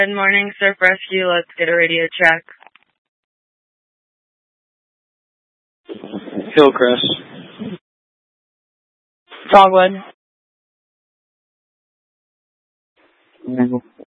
Good morning, Surf Rescue. Let's get a radio check. Hillcrest. Dogwood.